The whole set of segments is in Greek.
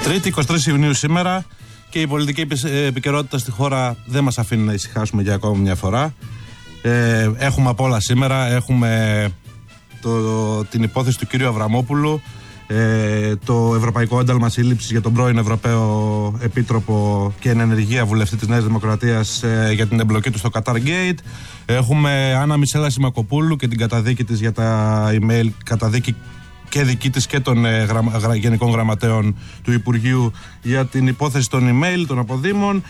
Τρίτη, 23 Ιουνίου σήμερα, και η πολιτική επικαιρότητα στη χώρα δεν μας αφήνει να ησυχάσουμε για ακόμα μια φορά. Έχουμε απ' όλα σήμερα. Έχουμε την υπόθεση του κύριου Αβραμόπουλου, το Ευρωπαϊκό Ένταλμα Σύλληψης για τον πρώην Ευρωπαίο Επίτροπο και εν ενεργεία βουλευτή της Νέας Δημοκρατίας για την εμπλοκή του στο Qatar Gate. Έχουμε Άννα Μισέλα Σιμακοπούλου και την καταδίκη της για τα email, καταδίκη και δική της και των γενικών γραμματέων του Υπουργείου για την υπόθεση των email των αποδήμων.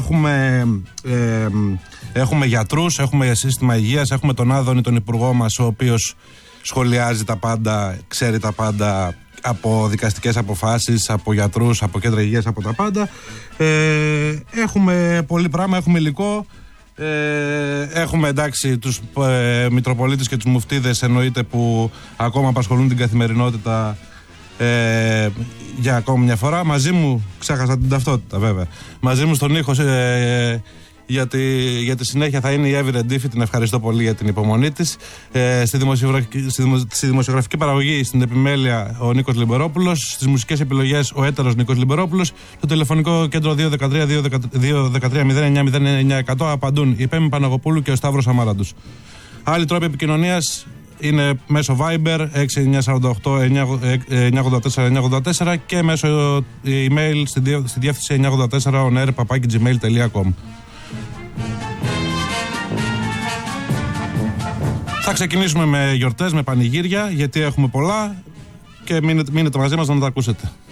Έχουμε γιατρούς, έχουμε σύστημα υγείας, έχουμε τον Άδωνη, τον υπουργό μας, ο οποίος σχολιάζει τα πάντα, ξέρει τα πάντα, από δικαστικές αποφάσεις, από γιατρούς, από κέντρα υγείας, από τα πάντα. Έχουμε πολύ πράγμα, έχουμε υλικό. Έχουμε εντάξει τους Μητροπολίτες και τους Μουφτίδες, εννοείται, που ακόμα απασχολούν την καθημερινότητα για ακόμα μια φορά. Μαζί μου, ξέχασα την ταυτότητα βέβαια, μαζί μου στον ήχο για τη συνέχεια θα είναι η Εύη Ρεντίφη. Την ευχαριστώ πολύ για την υπομονή της. Στη δημοσιογραφική παραγωγή, στην επιμέλεια, ο Νίκος Λιμπερόπουλος. Στις μουσικές επιλογές, ο έτερος Νίκος Λιμπερόπουλος. Το τηλεφωνικό κέντρο 213-213-099-100 απαντούν η Πέμη Παναγοπούλου και ο Σταύρος Αμάραντους. Άλλοι τρόποι επικοινωνίας είναι μέσω Viber 6948-984-984 και μέσω email στη διεύθυνση 984onair@gmail.com. Θα ξεκινήσουμε με γιορτές, με πανηγύρια, γιατί έχουμε πολλά και μείνετε μαζί μας να τα ακούσετε.